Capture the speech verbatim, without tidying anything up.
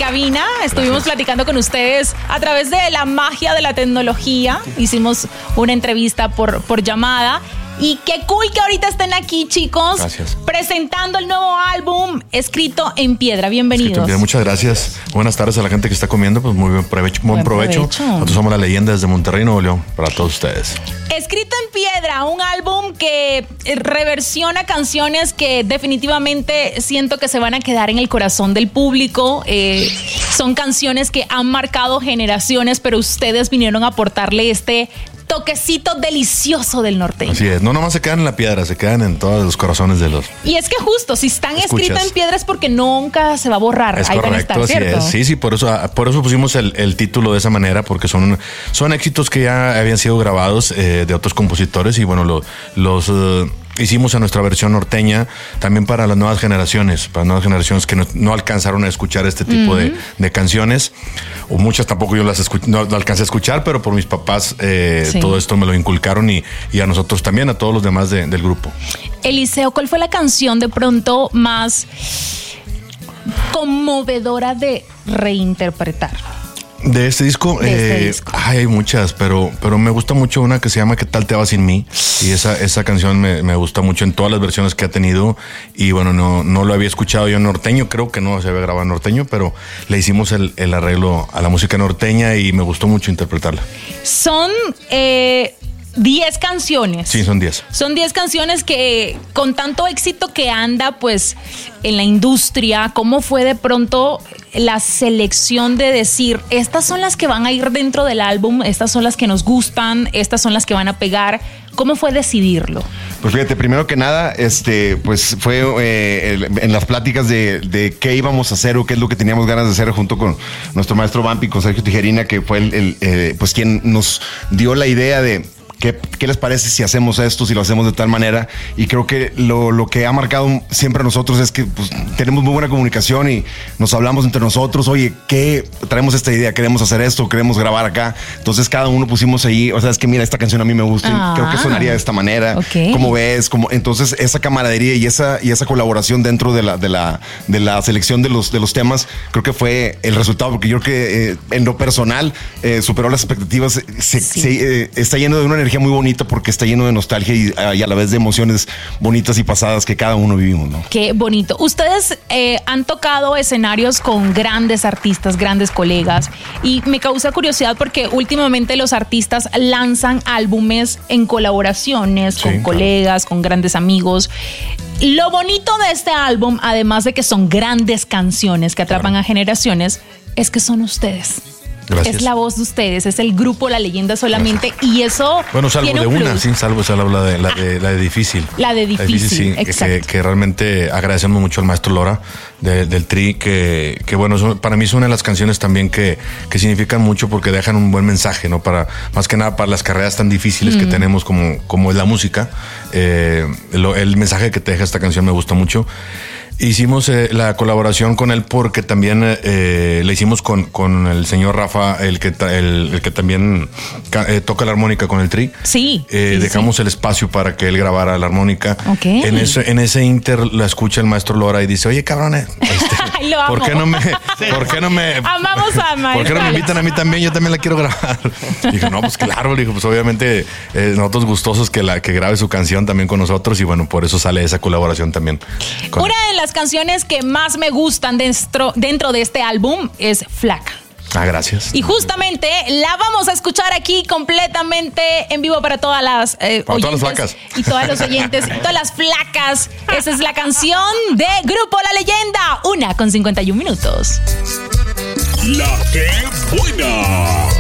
cabina. Estuvimos Gracias. platicando con ustedes a través de la magia de la tecnología. Hicimos una entrevista por, por llamada. Y qué cool que ahorita estén aquí, chicos. Gracias. Presentando el nuevo álbum Escrito en Piedra. Bienvenidos. Escrito en Piedra. Muchas gracias. Buenas tardes a la gente que está comiendo. Pues muy buen provecho. Buen, buen provecho. provecho. Nosotros somos La Leyenda desde Monterrey, Nuevo León. Para todos ustedes. Escrito en Piedra, un álbum que reversiona canciones que definitivamente siento que se van a quedar en el corazón del público. Eh, son canciones que han marcado generaciones, pero ustedes vinieron a aportarle este toquecito delicioso del norteño. Así es, no nomás se quedan en la piedra, se quedan en todos los corazones de los... Y es que justo, si están escritos en piedra es porque nunca se va a borrar. Es Ahí correcto, van a estar, así ¿cierto? es. Sí, sí, por eso, por eso pusimos el, el título de esa manera, porque son, son éxitos que ya habían sido grabados eh, de otros compositores y bueno, lo, los... Uh, hicimos a nuestra versión norteña también para las nuevas generaciones, para nuevas generaciones que no, no alcanzaron a escuchar este tipo uh-huh. de, de canciones, o muchas tampoco yo las escuch, no, no alcancé a escuchar, pero por mis papás eh, sí. todo esto me lo inculcaron y, y a nosotros también, a todos los demás de, del grupo. Eliseo, ¿cuál fue la canción de pronto más conmovedora de reinterpretar? De este disco, de este eh, disco. Ay, hay muchas, pero, pero me gusta mucho una que se llama ¿Qué tal te va sin mí? Y esa, esa canción me, me gusta mucho en todas las versiones que ha tenido. Y bueno, no, no lo había escuchado yo en norteño, creo que no se había grabado en norteño, pero le hicimos el, el arreglo a la música norteña y me gustó mucho interpretarla. Son eh, diez canciones. Sí, son diez. Son diez canciones que con tanto éxito que anda pues en la industria, ¿cómo fue de pronto la selección de decir, estas son las que van a ir dentro del álbum, estas son las que nos gustan, estas son las que van a pegar? ¿Cómo fue decidirlo? Pues fíjate, primero que nada, este, pues fue eh, el, en las pláticas de, de qué íbamos a hacer o qué es lo que teníamos ganas de hacer junto con nuestro maestro Vampi, con Sergio Tijerina, que fue el, el eh, pues quien nos dio la idea de ¿Qué, ¿Qué les parece si hacemos esto, si lo hacemos de tal manera? Y creo que lo, lo que ha marcado siempre a nosotros es que pues, tenemos muy buena comunicación y nos hablamos entre nosotros. Oye, ¿qué? Traemos esta idea, queremos hacer esto, queremos grabar acá. Entonces cada uno pusimos ahí, o sea, es que mira, esta canción a mí me gusta, ah, creo que sonaría de esta manera. Okay. ¿Cómo ves? ¿Cómo? Entonces esa camaradería y esa, y esa colaboración dentro de la, de, la, de la selección de los, de los temas, creo que fue el resultado, porque yo creo que eh, en lo personal eh, superó las expectativas. Se, sí. se, eh, está lleno de una energía muy bonita porque está lleno de nostalgia y, y a la vez de emociones bonitas y pasadas que cada uno vivimos, ¿no? Qué bonito. Ustedes eh, han tocado escenarios con grandes artistas, grandes colegas, y me causa curiosidad porque últimamente los artistas lanzan álbumes en colaboraciones sí, con claro. colegas, con grandes amigos. Lo bonito de este álbum, además de que son grandes canciones que atrapan claro. a generaciones, es que son ustedes. Gracias. Es la voz de ustedes, es el grupo La Leyenda solamente. Gracias. Y eso bueno, salvo tiene de un una, plus. sí, salvo esa la de, la de la de difícil. La de difícil, la difícil sí, exacto. Que, que realmente agradecemos mucho al maestro Lora de, del Tri, que, que bueno, son, para mí es una de las canciones también que, que significan mucho porque dejan un buen mensaje, ¿no? Para, más que nada para las carreras tan difíciles mm. que tenemos como, como es la música. Eh, lo, el mensaje que te deja esta canción me gusta mucho. Hicimos eh, la colaboración con él porque también eh, la hicimos con, con el señor Rafa, el que, el, el que también eh, toca la armónica con el Tri. Sí. Eh, sí dejamos sí. el espacio para que él grabara la armónica. Okay. En ese, en ese inter la escucha el maestro Lora y dice, oye, cabrones, este, Lo amo. ¿por qué no me, sí. ¿por qué no me, amamos a maestro? ¿por qué no me invitan a mí también? Yo también la quiero grabar. Dije, no, pues claro, dijo, pues obviamente eh, nosotros gustosos que la que grabe su canción también con nosotros y bueno, por eso sale esa colaboración también. Una de las canciones que más me gustan dentro, dentro de este álbum es Flaca. Ah, gracias. Y justamente la vamos a escuchar aquí completamente en vivo para todas las eh, para oyentes. Todas las flacas. Y todos los oyentes, y todas las flacas. Esa es la canción de Grupo La Leyenda. Una con cincuenta y un minutos. La que buena.